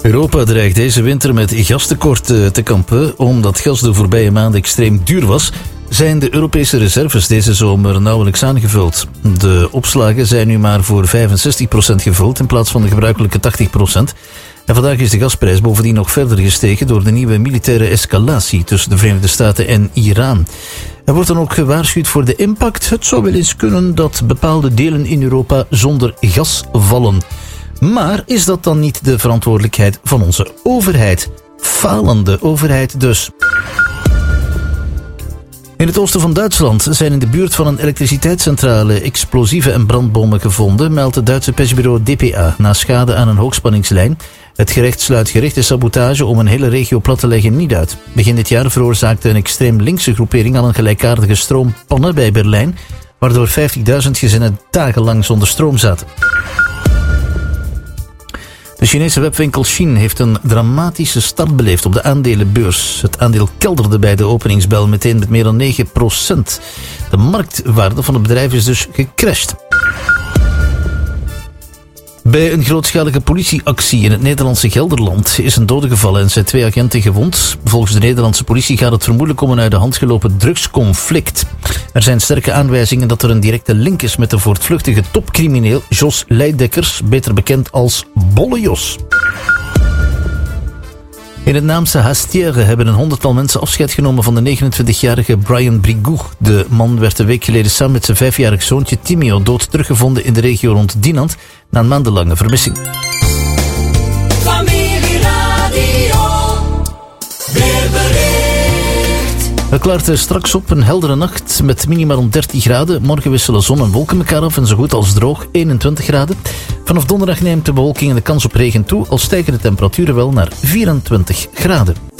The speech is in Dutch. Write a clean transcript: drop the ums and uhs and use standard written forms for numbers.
Europa dreigt deze winter met gastekort te kampen. Omdat gas de voorbije maanden extreem duur was, zijn de Europese reserves deze zomer nauwelijks aangevuld. De opslagen zijn nu maar voor 65% gevuld in plaats van de gebruikelijke 80%. En vandaag is de gasprijs bovendien nog verder gestegen door de nieuwe militaire escalatie tussen de Verenigde Staten en Iran. Er wordt dan ook gewaarschuwd voor de impact. Het zou wel eens kunnen dat bepaalde delen in Europa zonder gas vallen. Maar is dat dan niet de verantwoordelijkheid van onze overheid? Falende overheid dus. In het oosten van Duitsland zijn in de buurt van een elektriciteitscentrale explosieven en brandbommen gevonden, meldt het Duitse persbureau DPA, na schade aan een hoogspanningslijn. Het gerecht sluit gerichte sabotage om een hele regio plat te leggen niet uit. Begin dit jaar veroorzaakte een extreem linkse groepering al een gelijkaardige stroompannen bij Berlijn, waardoor 50.000 gezinnen dagenlang zonder stroom zaten. De Chinese webwinkel Shein heeft een dramatische start beleefd op de aandelenbeurs. Het aandeel kelderde bij de openingsbel meteen met meer dan 9%. De marktwaarde van het bedrijf is dus gecrashed. Bij een grootschalige politieactie in het Nederlandse Gelderland is een dode gevallen en zijn 2 agenten gewond. Volgens de Nederlandse politie gaat het vermoedelijk om een uit de hand gelopen drugsconflict. Er zijn sterke aanwijzingen dat er een directe link is met de voortvluchtige topcrimineel Jos Leidekkers, beter bekend als Bolle Jos. In het Naamse Hastiere hebben een 100-tal mensen afscheid genomen van de 29-jarige Brian Brigou. De man werd een week geleden samen met zijn 5-jarig zoontje Timio dood teruggevonden in de regio rond Dinant na een maandenlange vermissing. Het klaart straks op, een heldere nacht met minimaal rond 13 graden. Morgen wisselen zon en wolken elkaar af en zo goed als droog 21 graden. Vanaf donderdag neemt de bewolking en de kans op regen toe, al stijgen de temperaturen wel naar 24 graden.